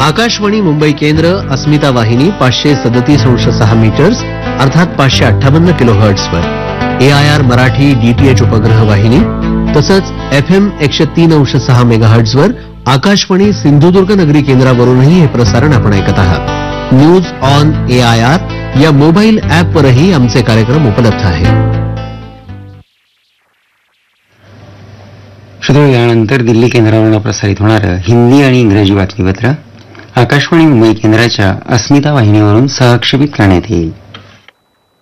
आकाशवाणी मुंबई केंद्र अस्मिता वाहिनी 537.6 मीटर्स अर्थात 558 किलोहर्ट्झवर, AIR मराठी DTH उपग्रह वाहिनी तसंच FM 103.6 मेगाहर्ट्झवर आकाशवाणी सिंधुदुर्ग नगरी केंद्रावरूनही हे प्रसारण आपण ऐकत आहात. न्यूज ऑन AIR या मोबाईल ॲपवरही आमचे कार्यक्रम उपलब्ध आहेत. श्रोते, यानंतर दिल्ली केंद्रावरून प्रसारित होणारं हिंदी आणि इंग्रजी बातमीपत्र आकाशवाणी मुंबई केंद्राच्या अस्मिता वाहिनीवरून सहक्षेपित करण्यात येईल.